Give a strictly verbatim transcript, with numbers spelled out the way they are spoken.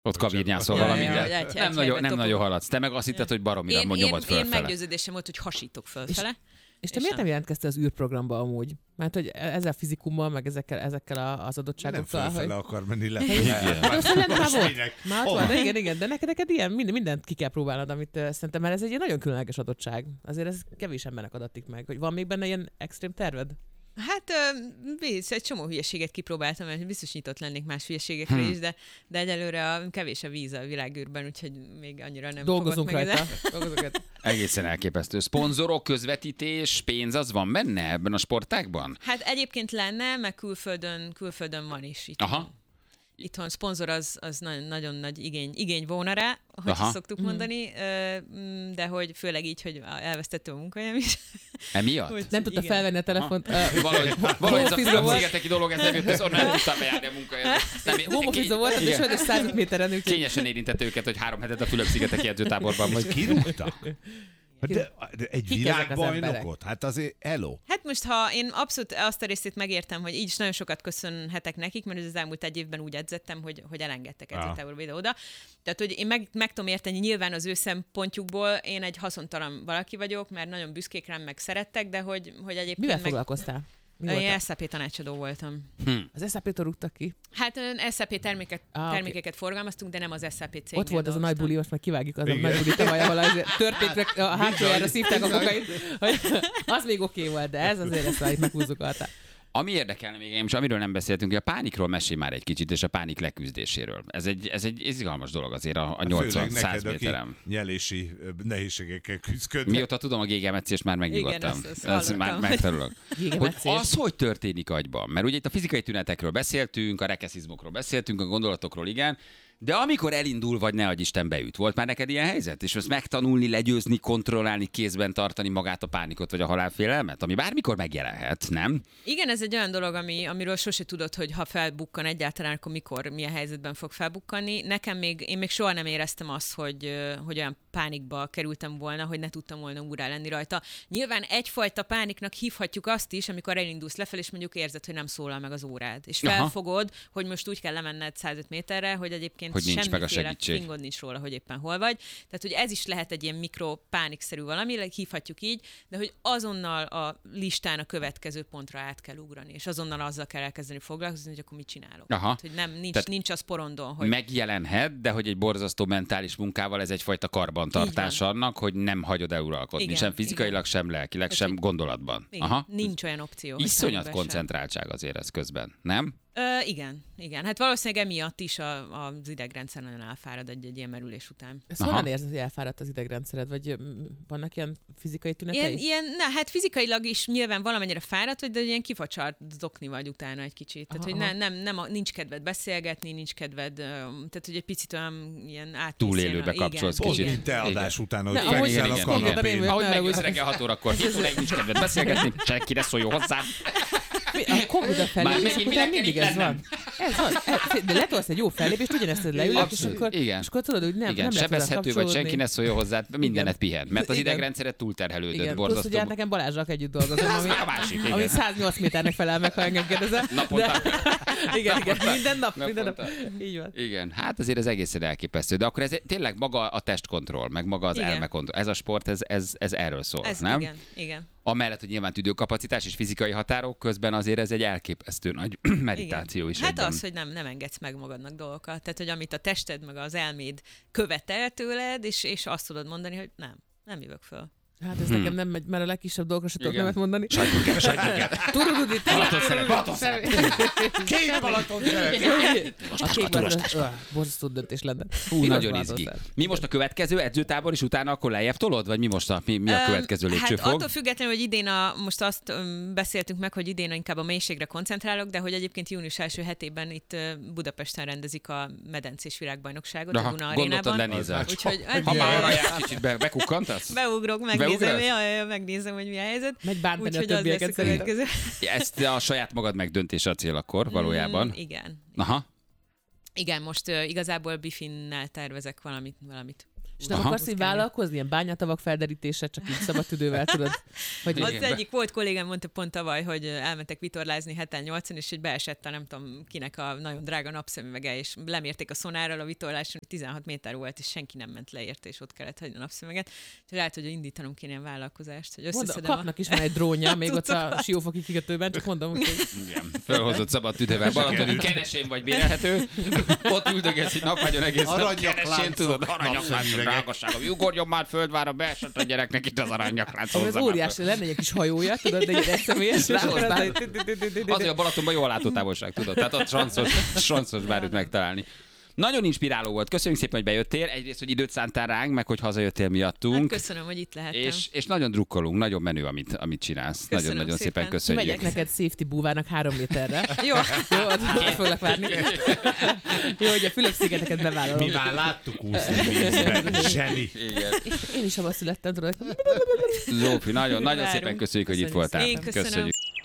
Ott kabírnyászol valamit. Nem, nagyon, nem nagyon haladsz. Te meg azt hitted, hogy baromira nyomod fölfele. Én meggyőződésem volt, hogy hasítok fölfele. És te miért nem jelentkeztél az űrprogramba amúgy? Mert hogy ezzel fizikummal, meg ezekkel, ezekkel az adottságokkal. Nem fölfele akar menni le. Már ott van, de igen, igen, de neked, neked ilyen, mindent ki kell próbálnod, amit uh, szerintem, mert ez egy ilyen nagyon különleges adottság. Azért ez kevés embernek adatik meg. Hogy van még benne ilyen extrém terved? Hát uh, egy csomó hülyeséget kipróbáltam, mert biztos nyitott lennék más hülyeségekre hmm. is, de, de egyelőre a, kevés a víz a világűrben, úgyhogy még annyira nem Dolgozunk fogott meg. Dolgozunk Egészen elképesztő. Szponzorok, közvetítés, pénz, az van benne ebben a sportágban? Hát egyébként lenne, meg külföldön, külföldön van is. Itt Aha. Itthon szponzor az, az nagyon, nagyon nagy igény, igény volna rá, hogy szoktuk mm. mondani, de hogy főleg így, hogy elvesztettem a munkahelyem is. Emiatt? Hogy, nem tudta igen. felvenni a telefont. Uh, valahogy valahogy ez a Fülöp-szigeteki dolog, ez nem jött, ez onnan nem tudtam bejárni a munkahelyet. Homofizó volt, és olyan száz méteren. Kényesen érintett őket, hogy három hetet a Fülöp-szigeteki edzőtáborban vagy. Kirúgtak? De, de egy világbajnokot? Hát azért eló. Hát most, ha én abszolút azt a részét megértem, hogy így is nagyon sokat köszönhetek nekik, mert az elmúlt egy évben úgy edzettem, hogy, hogy elengedtek edzőtáborba ide-oda. Tehát, hogy én meg, meg tudom érteni, nyilván az ő szempontjukból én egy haszontalan valaki vagyok, mert nagyon büszkék rám, meg szerettek, de hogy, hogy egyébként... Mivel meg... foglalkoztál? Mi Én es á pé tanácsadó voltam. Hm. Az es á pé-től rúgtak ki? Hát es á pé terméket, ah, termékeket okay. forgalmaztunk, de nem az es á pé cégnél. Ott volt az dolgoztam. a nagy buli, most meg kivágjuk az igen. a nagy buli tavalyával, történt, a hátsójára szívták a kokait, hogy az még oké okay volt, de ez azért ezt már itt meghúzzuk a határ. Ami érdekelne még, és amiről nem beszéltünk, hogy a pánikról mesélj már egy kicsit, és a pánik leküzdéséről. Ez egy, ez egy izgalmas dolog azért a, a nyolcvan-száz méterem. Nyelési nehézségekkel küzdködnek. Mióta tudom a gégemetszést, már megnyugodtam. Igen, ezt, ezt már megtanulok. Hogy az, hogy történik agyban? Mert ugye itt a fizikai tünetekről beszéltünk, a rekeszizmokról beszéltünk, a gondolatokról igen, de amikor elindul, vagy ne adj Isten beüt, volt már neked ilyen helyzet? És ezt megtanulni, legyőzni, kontrollálni, kézben tartani magát a pánikot, vagy a halálfélelmet, ami bármikor megjelenhet, nem? Igen, ez egy olyan dolog, ami, amiről sose tudod, hogy ha felbukkan egyáltalán, akkor mikor, milyen helyzetben fog felbukkanni. Nekem még, én még soha nem éreztem azt, hogy, hogy olyan pánikba kerültem volna, hogy ne tudtam volna úrrá lenni rajta. Nyilván egyfajta pániknak hívhatjuk azt is, amikor elindulsz lefelé, és mondjuk érzed, hogy nem szólal meg az órád. És felfogod, aha. hogy most úgy kell lemenned százöt méterre, hogy egyébként hogy nincs meg a segítség. Fingod nincs róla, hogy éppen hol vagy. Tehát, hogy ez is lehet egy ilyen mikropánikszerű valami, hívhatjuk így, de hogy azonnal a listán a következő pontra át kell ugrani, és azonnal azzal kell elkezdeni foglalkozni, hogy akkor mit csinálok. Aha. Tehát, hogy nem, nincs, Tehát nincs az porondon, hogy... Megjelenhet, de hogy egy borzasztó mentális munkával ez egyfajta karbantartás annak, hogy nem hagyod eluralkodni. Igen, sem fizikailag, igen. sem lelkileg, tehát, sem gondolatban. Igen, aha. Nincs olyan opció. Iszonyat koncentráltság azért ez közben, nem? Ö, igen, igen. Hát valószínűleg emiatt is a, az idegrendszer nagyon elfárad egy, egy ilyen merülés után. Ezt honnan érzed, hogy elfáradt az idegrendszered? Vagy vannak ilyen fizikai tünetei? Ilyen, ilyen, na, hát fizikailag is nyilván valamennyire fáradt vagy, de ilyen kifacsartokni vagy utána egy kicsit. Tehát, aha, hogy nem, nem, nem a, nincs kedved beszélgetni, nincs kedved, tehát, hogy egy picit olyan ilyen átmész. Túlélőbe kapcsolsz kicsit. Pont te adás után, hogy fekszel a kanapén. Ahogy megjössz reggel hat órakor, hét óráig nincs kedved beszélgetni, senki ne szóljon hozzá. A Covid fellépés után mindig ez van. Ez van. De letolsz egy jó fellépést, ugyanezt leülök, és akkor, igen. és akkor tudod, hogy nem, igen. nem lehet sebezhető vagy, senki ne szóljon hozzá, mindenet pihen, mert az igen. idegrendszeret túlterhelődött, igen. borzasztó. Plusz, ugye nekem Balázsral együtt dolgozom, ami, a másik, ami száznyolc méternek felel meg, ha engem kérdezel. Naponta. Igen, igen, minden nap, minden nap. Így van. Igen, hát azért ez egészen elképesztő, de akkor ez tényleg maga a testkontroll, meg maga az elmekontroll. Ez a sport, ez, ez, ez erről szól, ez, nem? Igen, igen. Amellett, hogy nyilván tüdőkapacitás és fizikai határok közben azért ez egy elképesztő nagy meditáció is. Hát egyben. Az, hogy nem, nem engedsz meg magadnak dolgokat. Tehát, hogy amit a tested meg az elméd követel tőled, és, és azt tudod mondani, hogy nem, nem jövök föl. Hát ez hmm. nekem nem megy, mert a legkisebb dolgokra se tudok nemet mondani. Sajtburger, sajtburger. Turududit. Balaton szeret, Balaton szeret. Két Balaton szeret. A két Balaton. Borzasztó döntés lenne. Hú, nagyon izgi. Mi most a következő edzőtábor, és utána akkor lejjebb tolod? Vagy mi most a, mi, mi a következő lépcsőfok? Hát attól függetlenül, hogy idén a, most azt um, beszéltünk meg, hogy idén inkább a mélységre koncentrálok, de hogy egyébként június első hetében itt Budapesten rendezik a medencés világbajnokságot a Duna Arénában. Lenézel. Úgyhogy, ha már arra kicsit be, bekukkantasz? Beugrok, megnézem, jaj, jaj, megnézem, hogy mi a helyzet. Megy bántani a többieket szerintem. Ezt a saját magad megdöntése a cél akkor valójában. Mm, igen. Aha. Igen, most uh, igazából Biffinnel tervezek valamit. valamit. És nem akarsz így vállalkozni? Ilyen bányatavak felderítése, csak így szabad tüdővel, tudod? Hogy az egyik volt kollégám, mondta pont tavaly, hogy elmentek vitorlázni heten nyolcan, és hogy beesett a nem tudom kinek a nagyon drága napszemüvege, és lemérték a szonárral a vitorláson, tizenhat méter volt, és senki nem ment le érte, és ott kellett hagyni a napszemüveget. Úgyhogy lehet, hogy indítanom kéne ilyen vállalkozást, hogy összeszedem. Mondom, kapnak a... is van egy drónja, még ott a Siófoki kikötőben, csak mondom, hogy... Igen, felhozott szabad tüdővel. Balatoni keresén vagy bérelhető. Ott üldögesz egy napágyon egész nap keresén, tudod, aranyakláncok, drágaságom. Ugorjon már földvára, beesett a gyereknek itt az aranyaklánc. Ez óriási, lenne egy kis hajója, tudod, de egy egyszemélyes. Azért a Balatonban jól látótávolság, tudod. Tehát ott sanszos bármit megtalálni. Nagyon inspiráló volt. Köszönjük szépen, hogy bejöttél. Egyrészt, hogy időt szántál ránk, meg hogy hazajöttél miattunk. Hát köszönöm, hogy itt lehettem. És, és nagyon drukkolunk, nagyon menő, amit, amit csinálsz. Nagyon-nagyon szépen. szépen köszönjük. Megyek neked safety búvának három méterre. Jó. Jó, ott foglak várni. Jó, hogy a Fülöp-szigeteket bevállalom. Mi már láttuk úszni vízben. Zseni. Én is abban születtem, tudod. Zsófi, nagyon, nagyon szépen köszönjük, hogy itt voltál. Én köszönöm. Köszönjük.